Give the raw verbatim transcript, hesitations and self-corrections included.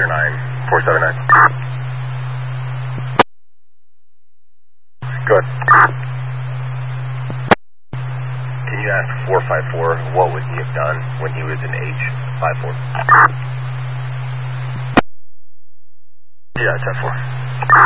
Clear nine, four seven nine. Good. Can you ask four five four what would he have done when he was in H five four? Yeah, ten four.